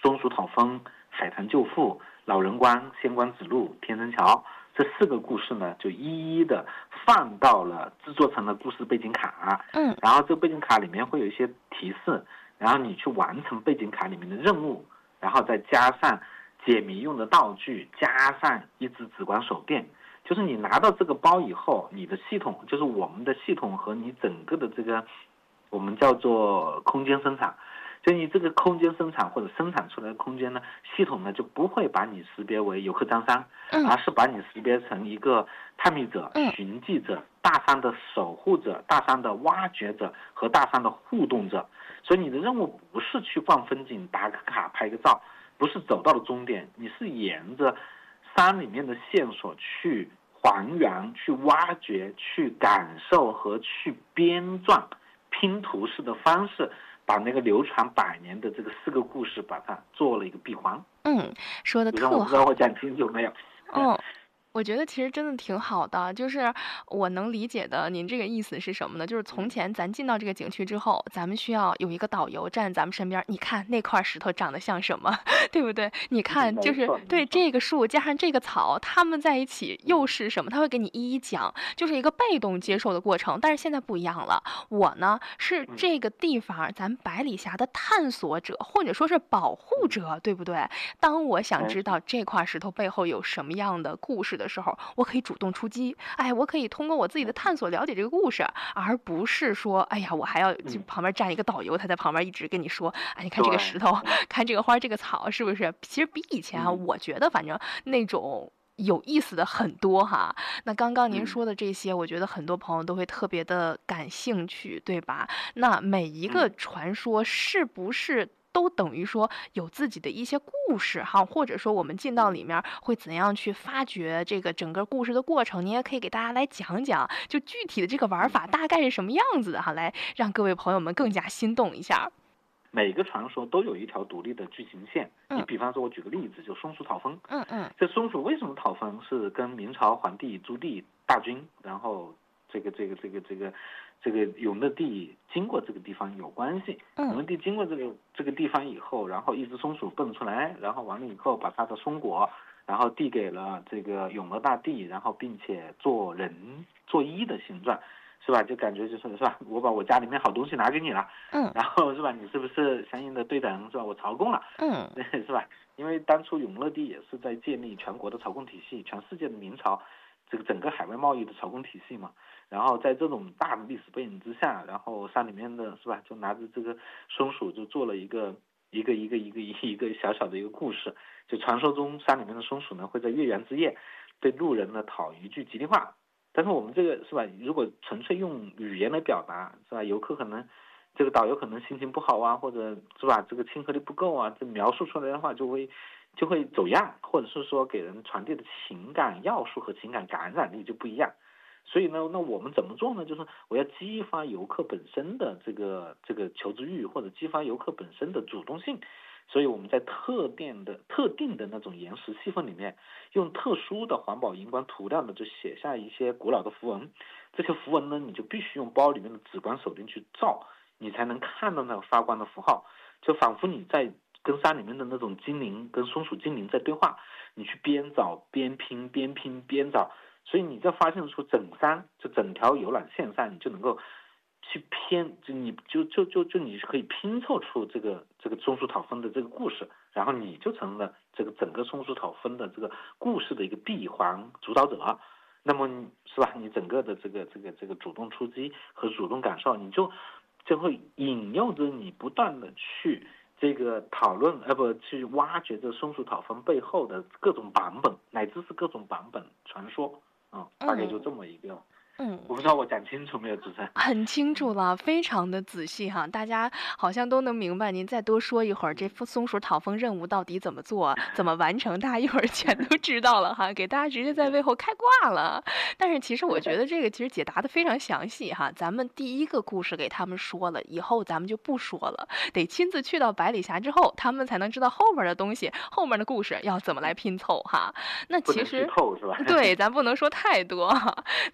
松鼠讨风、海棠救父、老人关、仙关指路、天生桥这4个故事呢，就一一的放到了制作成了故事背景卡。然后这个背景卡里面会有一些提示，然后你去完成背景卡里面的任务，然后再加上解谜用的道具，加上一只紫光手电。就是你拿到这个包以后，你的系统，就是我们的系统和你整个的这个我们叫做空间生产，就你这个空间生产或者生产出来的空间呢，系统呢就不会把你识别为游客张三，而是把你识别成一个探秘者、寻迹者、大山的守护者、大山的挖掘者和大山的互动者。所以你的任务不是去逛风景、打个卡、拍个照，不是走到了终点，你是沿着山里面的线索去还原、去挖掘、去感受和去编撰拼图式的方式，把那个流传100年的这个4个故事把它做了一个闭环。 说的特好。 我不知道我讲清楚没有？ 我觉得其实真的挺好的，就是我能理解的您这个意思是什么呢？就是从前咱进到这个景区之后，咱们需要有一个导游站在咱们身边，你看那块石头长得像什么，对不对？你看就是对这个树加上这个草，它们在一起又是什么？他会给你一一讲，就是一个被动接受的过程。但是现在不一样了，我呢是这个地方咱百里峡的探索者，或者说是保护者，对不对？当我想知道这块石头背后有什么样的故事的时候，我可以主动出击，我可以通过我自己的探索了解这个故事，而不是说，我还要就旁边站一个导游，他在旁边一直跟你说，你看这个石头，看这个花，这个草，是不是？其实比以前我觉得反正那种有意思的很多哈。那刚刚您说的这些，我觉得很多朋友都会特别的感兴趣，对吧？那每一个传说是不是都等于说有自己的一些故事哈，或者说我们进到里面会怎样去发掘这个整个故事的过程？你也可以给大家来讲讲，就具体的这个玩法大概是什么样子的哈，来让各位朋友们更加心动一下。 每个传说都有一条独立的剧情线。你比方说，我举个例子，就松鼠讨风。这松鼠为什么讨风？是跟明朝皇帝朱棣大军，然后这个永乐帝经过这个地方有关系。永乐帝经过这个地方以后，然后一只松鼠蹦出来，然后完了以后把它的松果，然后递给了这个永乐大帝，然后并且做人做一的形状。是吧？就感觉就是吧，我把我家里面好东西拿给你了，然后是吧？你是不是相应的对等是吧？我朝贡了，是吧？因为当初永乐帝也是在建立全国的朝贡体系，全世界的明朝这个整个海外贸易的朝贡体系嘛。然后在这种大的历史背景之下，然后山里面的是吧，就拿着这个松鼠就做了一个小小的一个故事。就传说中山里面的松鼠呢，会在月圆之夜对路人呢讨一句吉利话。但是我们这个是吧？如果纯粹用语言来表达，是吧？游客可能这个导游可能心情不好啊，或者是吧，这个亲和力不够啊，这描述出来的话就会走样，或者是说给人传递的情感要素和情感感染力就不一样。所以呢，那我们怎么做呢？就是我要激发游客本身的这个求知欲，或者激发游客本身的主动性。所以我们在特定的那种岩石细缝里面，用特殊的环保荧光涂料呢，就写下一些古老的符文。这些符文呢，你就必须用包里面的紫光手电去照，你才能看到那个发光的符号，就仿佛你在跟山里面的那种精灵，跟松鼠精灵在对话。你去边找边拼，边拼边找，所以你在发现出整山，就整条游览线上，你就能够去偏，就你你可以拼凑出这个松鼠讨风的这个故事，然后你就成了这个整个松鼠讨风的这个故事的一个闭环主导者。那么是吧？你整个的这个主动出击和主动感受，你就会引诱着你不断的去这个讨论，去挖掘这松鼠讨风背后的各种版本，乃至是各种版本传说。大概就这么一个。我不知道我讲清楚没有，主持人？ 很清楚了，非常的仔细哈，大家好像都能明白。您再多说一会儿，这松鼠讨风任务到底怎么做，怎么完成，大家一会儿全都知道了哈，给大家直接在背后开挂了。但是其实我觉得这个其实解答的非常详细哈，咱们第一个故事给他们说了，以后咱们就不说了，得亲自去到百里峡之后，他们才能知道后面的东西，后面的故事要怎么来拼凑哈。那其实不能剧透是吧？ 对，咱不能说太多哈。那其实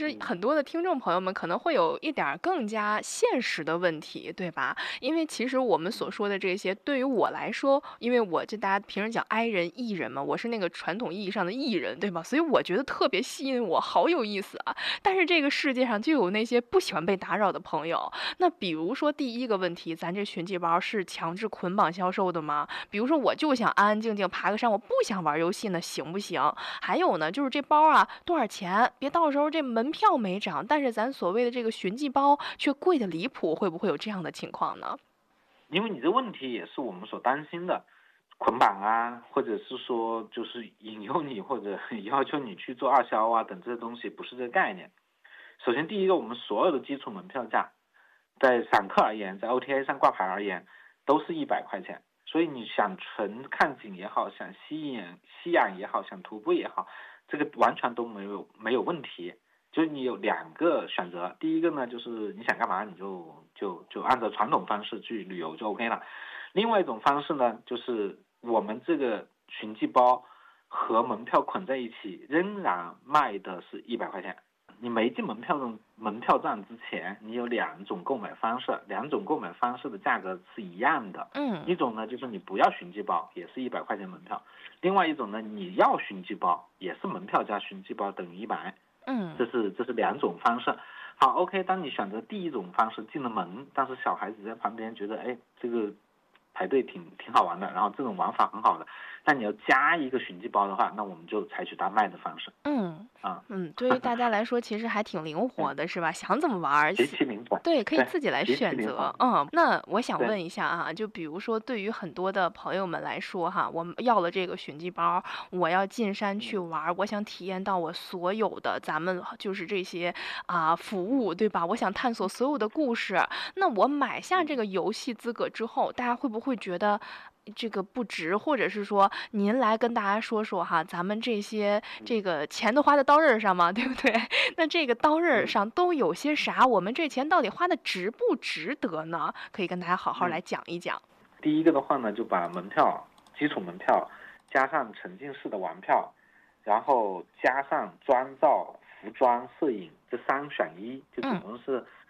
实很多的听众朋友们可能会有一点更加现实的问题，对吧？因为其实我们所说的这些，对于我来说，因为我就大家平时讲 I 人 E 人嘛，我是那个传统意义上的 E 人，对吧？所以我觉得特别吸引我，好有意思啊。但是这个世界上就有那些不喜欢被打扰的朋友。那比如说第一个问题，咱这寻迹包是强制捆绑销售的吗？比如说我就想安安静静爬个山，我不想玩游戏呢，行不行？还有呢，就是这包啊多少钱？别到时候这门票没涨，但是咱所谓的这个寻迹包却贵的离谱，会不会有这样的情况呢？ 因为你这问题也是我们所担心的，捆绑啊，或者是说就是引诱你或者要求你去做2销啊等这些东西，不是这个概念。首先第一个，我们所有的基础门票价，在散客而言，在 OTA 上挂牌而言，都是100块钱。所以你想纯看景也好，想吸氧也好，想徒步也好，这个完全都没有问题。就是你有2个选择，第一个呢，就是你想干嘛你就按照传统方式去旅游就 OK 了。另外一种方式呢，就是我们这个寻迹包和门票捆在一起，仍然卖的是100块钱。你没进门票站之前，你有2种购买方式，2种购买方式的价格是一样的。一种呢就是你不要寻迹包，也是100块钱门票；另外一种呢，你要寻迹包，也是门票加寻迹包等于100。这是2种方式。好 ，OK， 当你选择第一种方式进了门，但是小孩子在旁边觉得，哎，这个排队挺好玩的，然后这种玩法很好的，那你要加一个寻迹包的话，那我们就采取单卖的方式。 对于大家来说其实还挺灵活的，是吧？想怎么玩极其灵活， 对，可以自己来选择。那我想问一下啊，就比如说对于很多的朋友们来说哈，我们要了这个寻迹包，我要进山去玩，我想体验到我所有的咱们就是这些服务，对吧？我想探索所有的故事。那我买下这个游戏资格之后，大家会不会觉得这个不值，或者是说您来跟大家说说哈，咱们这个钱都花在刀刃上嘛，对不对？那这个刀刃上都有些啥？我们这钱到底花的值不值得呢？可以跟大家好好来讲一讲。 第一个的话呢，就把门票基础门票加上沉浸式的玩票，然后加上妆造、服装、摄影这3选1，就总共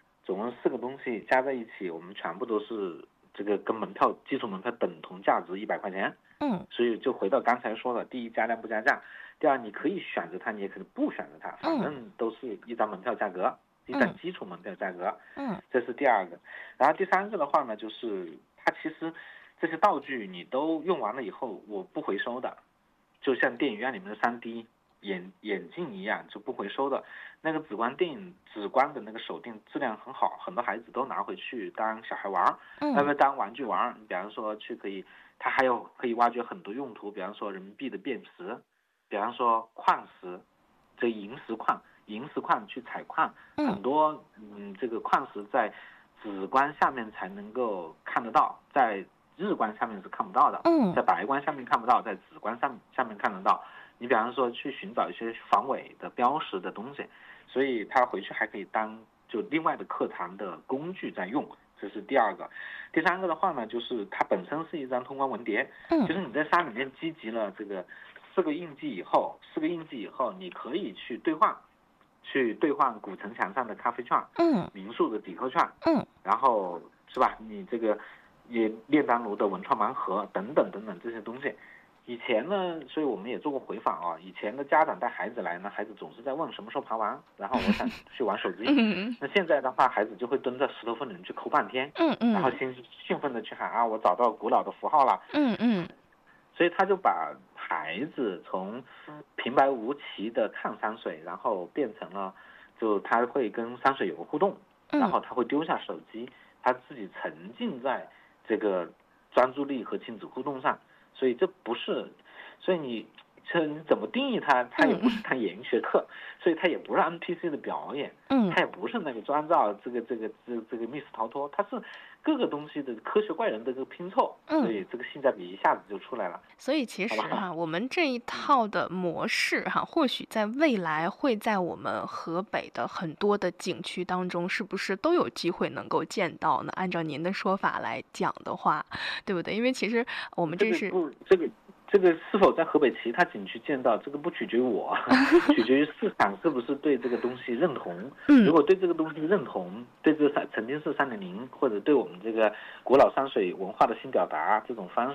4个东西加在一起，我们全部都是这个跟基础门票等同价值100块钱。所以就回到刚才说的，第一，加量不加价；第二，你可以选择它，你也可以不选择它，反正都是一张门票价格，一张基础门票价格。这是第2个。然后第3个的话呢，就是它其实这些道具你都用完了以后，我不回收的，就像电影院里面的3D眼镜一样，就不回收的。那个紫光的那个手电质量很好，很多孩子都拿回去当小孩玩，那么当玩具玩。比方说它还有可以挖掘很多用途，比方说人民币的变值，比方说矿石，这银石矿去采矿，很多这个矿石在紫光下面才能够看得到，在日光下面是看不到的，在白光下面看不到，在紫光下面看得到。你比方说去寻找一些防伪的标识的东西，所以它回去还可以当就另外的课堂的工具在用，这是第2个。第3个的话呢，就是它本身是一张通关文牒，就是你在山里面积集了这个4个印记以后，你可以去兑换古城墙上的咖啡券，民宿的抵扣券，然后是吧？你这个也炼丹炉的文创盲盒等等这些东西。以前呢，所以我们也做过回访啊。以前的家长带孩子来呢，孩子总是在问什么时候爬完，然后我想去玩手机。那现在的话，孩子就会蹲在石头缝里面去抠半天，然后兴奋的去喊我找到古老的符号了。所以他就把孩子从平白无奇的看山水，然后变成了，就他会跟山水有个互动，然后他会丢下手机，他自己沉浸在这个专注力和亲子互动上。所以这不是，所以你怎么定义它？它也不是谈演艺学课，所以它也不是 NPC 的表演，它也不是那个妆造这个密室逃脱，它是各个东西的科学怪人的这个拼凑，所以这个性价比一下子就出来了。 所以其实我们这一套的模式或许在未来会在我们河北的很多的景区当中，是不是都有机会能够见到呢？按照您的说法来讲的话，对不对？因为其实我们这是这个是否在河北其他景区见到，这个不取决于我，取决于市场是不是对这个东西认同。如果对这个东西认同，对这个曾经是3.0，或者对我们这个古老山水文化的新表达这种方